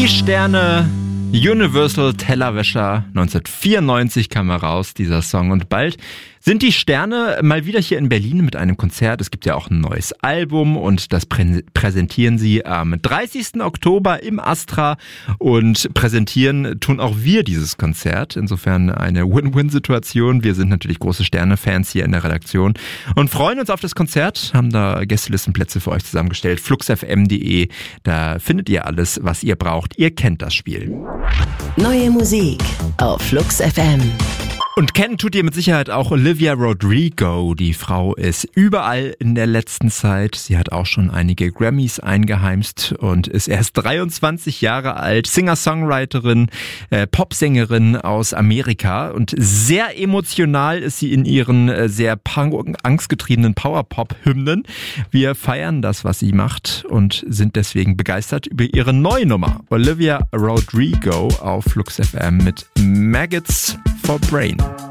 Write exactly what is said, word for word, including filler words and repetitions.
Die Sterne, Universal Tellerwäscher, neunzehnhundertvierundneunzig kam er raus, dieser Song. Und bald sind die Sterne mal wieder hier in Berlin mit einem Konzert. Es gibt ja auch ein neues Album und das prä- präsentieren sie am dreißigsten Oktober im Astra. Und präsentieren tun auch wir dieses Konzert. Insofern eine Win-Win-Situation. Wir sind natürlich große Sterne-Fans hier in der Redaktion und freuen uns auf das Konzert. Haben da Gästelistenplätze für euch zusammengestellt. flux f m punkt d e. Da findet ihr alles, was ihr braucht. Ihr kennt das Spiel. Neue Musik auf Flux F M. Und kennen tut ihr mit Sicherheit auch Olivia Rodrigo. Die Frau ist überall in der letzten Zeit. Sie hat auch schon einige Grammys eingeheimst und ist erst dreiundzwanzig Jahre alt. Singer-Songwriterin, äh, Popsängerin aus Amerika. Und sehr emotional ist sie in ihren äh, sehr punk- angstgetriebenen Power-Pop-Hymnen. Wir feiern das, was sie macht und sind deswegen begeistert über ihre neue Nummer. Olivia Rodrigo auf Flux F M mit Maggots for Brain.